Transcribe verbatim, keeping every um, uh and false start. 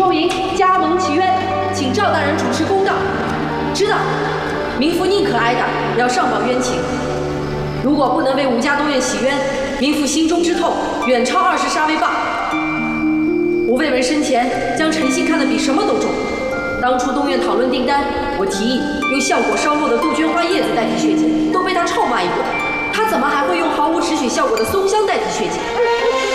周莹加盟祈冤，请赵大人主持公道。知道，民妇宁可挨打，也要上报冤情。如果不能为吴家东院洗冤，民妇心中之痛远超二十杀威棒。吴卫门生前将诚信看得比什么都重。当初东院讨论订单，我提议用效果稍弱的杜鹃花叶子代替血碱，都被他臭骂一顿。他怎么还会用毫无止血效果的松香代替血碱？